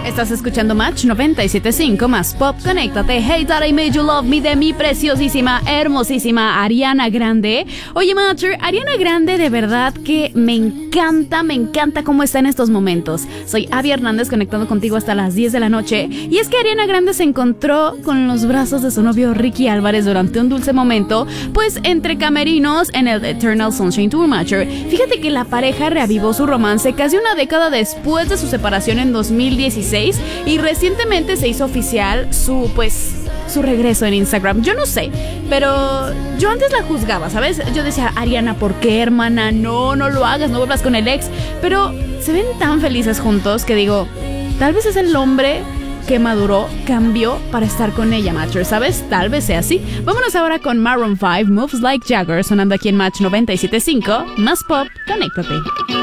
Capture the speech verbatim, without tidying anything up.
Estás escuchando Match noventa y siete punto cinco más Pop. Conéctate. Hey That I Made You Love Me de mi preciosísima, hermosísima Ariana Grande. Oye, Matcher, Ariana Grande de verdad que me encanta, me encanta cómo está en estos momentos. Soy Abby Hernández conectando contigo hasta las diez de la noche. Y es que Ariana Grande se encontró con los brazos de su novio Ricky Álvarez durante un dulce momento, pues entre camerinos en el Eternal Sunshine Tour, Matcher. Fíjate que la pareja reavivó su romance casi una década después de su separación en dos mil dieciséis y recientemente se hizo oficial su, pues, su regreso en Instagram. Yo no sé, pero yo antes la juzgaba, ¿sabes? Yo decía, Ariana, ¿por qué, hermana? No, no lo hagas, no vuelvas con el ex. Pero se ven tan felices juntos que digo, tal vez es el hombre que maduró, cambió para estar con ella, Matcher, ¿sabes? Tal vez sea así. Vámonos ahora con Maroon five, Moves Like Jagger, sonando aquí en Match noventa y siete punto cinco, más Pop, conéctate.